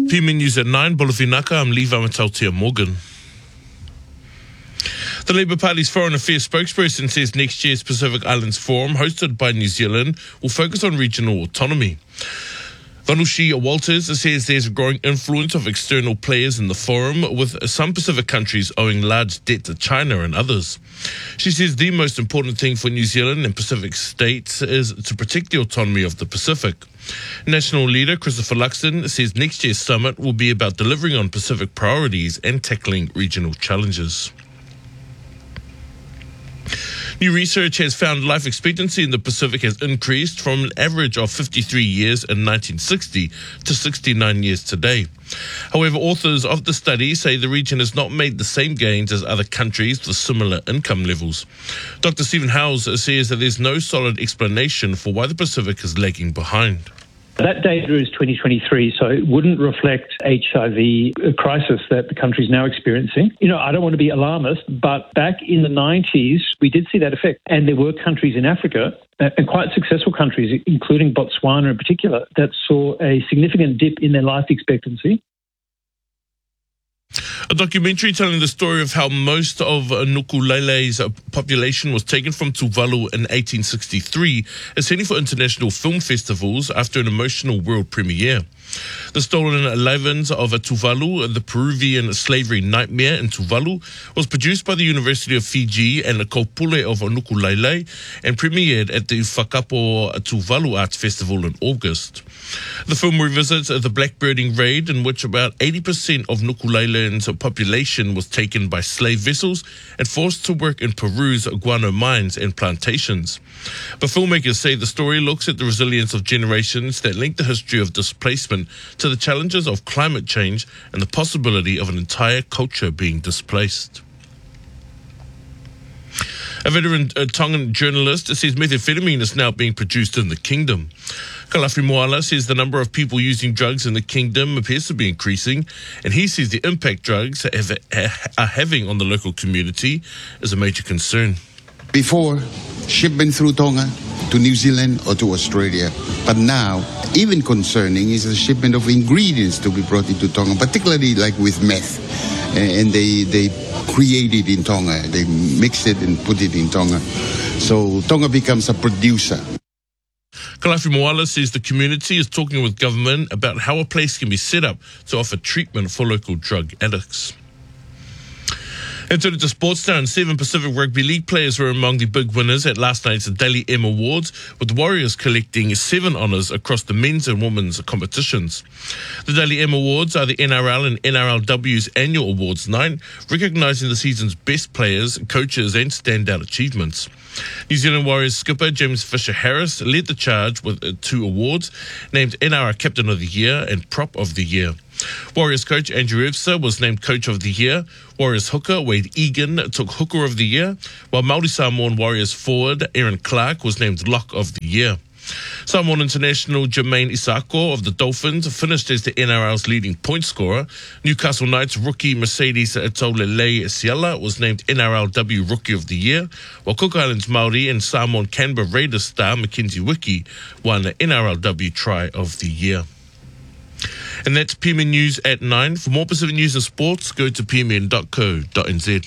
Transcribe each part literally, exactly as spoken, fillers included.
P M News at nine, Bolofinaka, I'm Levi Matautia Morgan. The Labour Party's Foreign Affairs spokesperson says next year's Pacific Islands Forum, hosted by New Zealand, will focus on regional autonomy. Vanushi Walters says there's a growing influence of external players in the forum, with some Pacific countries owing large debt to China and others. She says the most important thing for New Zealand and Pacific states is to protect the autonomy of the Pacific. National leader Christopher Luxon says next year's summit will be about delivering on Pacific priorities and tackling regional challenges. New research has found life expectancy in the Pacific has increased from an average of fifty-three years in nineteen sixty to sixty-nine years today. However, authors of the study say the region has not made the same gains as other countries with similar income levels. Doctor Stephen Howes says that there's no solid explanation for why the Pacific is lagging behind. That data is twenty twenty-three, so it wouldn't reflect H I V crisis that the country is now experiencing. You know, I don't want to be alarmist, but back in the nineties, we did see that effect. And there were countries in Africa, and quite successful countries, including Botswana in particular, that saw a significant dip in their life expectancy. A documentary telling the story of how most of Nuku'ulele's population was taken from Tuvalu in eighteen sixty-three is heading for international film festivals after an emotional world premiere. The Stolen Lives of Tuvalu, the Peruvian slavery nightmare in Tuvalu, was produced by the University of Fiji and the Kopule of Nuku'ulele and premiered at the Whakapo Tuvalu Arts Festival in August. The film revisits the blackbirding raid in which about eighty percent of Nuku'ulele's population was taken by slave vessels and forced to work in Peru's guano mines and plantations. But filmmakers say the story looks at the resilience of generations that link the history of displacement to the challenges of climate change and the possibility of an entire culture being displaced. A veteran uh, Tongan journalist says methamphetamine is now being produced in the kingdom. Kalafi Moala says the number of people using drugs in the kingdom appears to be increasing, and he says the impact drugs have, are having on the local community is a major concern. Before, shipment through Tonga to New Zealand or to Australia. But now, even concerning is the shipment of ingredients to be brought into Tonga, particularly like with meth. And they, they create it in Tonga. They mix it and put it in Tonga. So Tonga becomes a producer. Kalafi Moala says the community is talking with government about how a place can be set up to offer treatment for local drug addicts. And turning to sports now, and seven Pacific Rugby League players were among the big winners at last night's Daily M Awards, with the Warriors collecting seven honours across the men's and women's competitions. The Daily M Awards are the N R L and N R L W's annual awards night, recognising the season's best players, coaches and standout achievements. New Zealand Warriors skipper James Fisher-Harris led the charge with two awards, named N R L Captain of the Year and Prop of the Year. Warriors coach Andrew Evser was named Coach of the Year. Warriors hooker Wade Egan took Hooker of the Year, while Māori Samoan Warriors forward Aaron Clark was named Lock of the Year. Samoan international Jermaine Isako of the Dolphins finished as the N R L's leading point scorer. Newcastle Knights rookie Mercedes Taulelei Siala was named N R L W Rookie of the Year, while Cook Islands Māori and Samoan Canberra Raiders star Mackenzie Wiki won the N R L W Try of the Year. And that's P M N News at nine. For more Pacific news and sports, go to p m n dot co dot n z.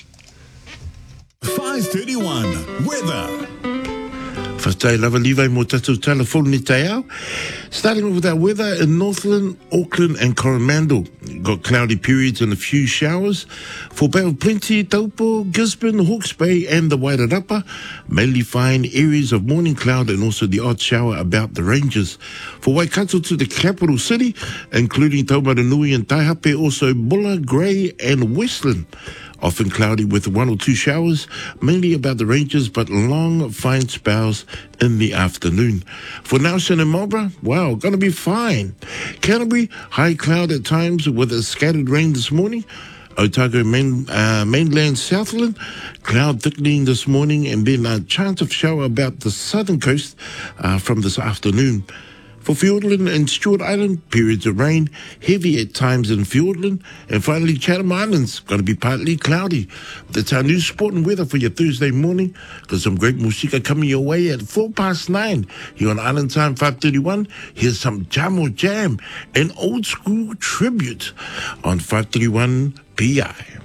five thirty-one Weather. Whastai lava Levi mo tatou telefone ni te au. Starting with our weather in Northland, Auckland and Coromandel. Got cloudy periods and a few showers. For Bay of Plenty, Taupo, Gisborne, Hawke's Bay and the Wairarapa. Mainly fine areas of morning cloud and also the odd shower about the ranges. For Waikato to the capital city, including Taumarunui and Taihape, also Bulla, Grey and Westland. Often cloudy with one or two showers, mainly about the ranges, but long, fine spells in the afternoon. For Nelson and Marlborough, wow, gonna be fine. Canterbury, high cloud at times with a scattered rain this morning. Otago main, uh, mainland Southland, cloud thickening this morning and then a chance of shower about the southern coast uh, from this afternoon. For Fiordland and Stewart Island, periods of rain, heavy at times in Fiordland, and finally Chatham Islands, going to be partly cloudy. That's our new sport and weather for your Thursday morning. Got some great musica coming your way at four past nine here on Island Time five thirty-one. Here's some Jam or Jam, an old school tribute on five thirty-one P I.